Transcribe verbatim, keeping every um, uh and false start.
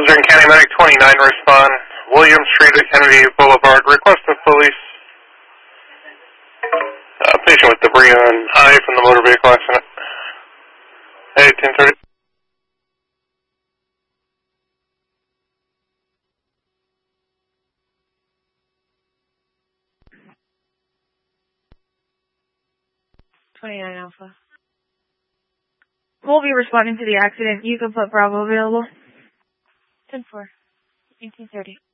Luzerne County Medic twenty-nine respond. William Street at Kennedy Boulevard. Request of police. Uh, patient with debris on eye from the motor vehicle accident. eighteen thirty. twenty-nine Alpha. We'll be responding to the accident. You can put Bravo available. ten four. eighteen thirty.